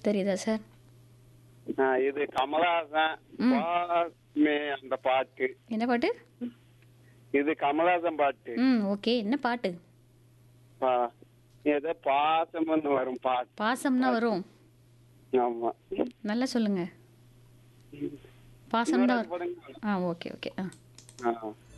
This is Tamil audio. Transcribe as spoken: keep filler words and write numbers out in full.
தெரியுதா சார்? ஆ, இது கமலஹாசன் ம். பாமே அந்த பாட்டு. என்ன பாட்டு? இது கமலஹாசன் பாட்டு. ம். ஓகே. என்ன பாட்டு? பா ஏதோ பாசம்னு வரும் பாட்டு. பாசம்னா வரும். ஆமா. நல்லா சொல்லுங்க. பாசம்னா யுவராஜ் வரும். படங்க. ஆ ஓகே ஓகே. ஆ ஆ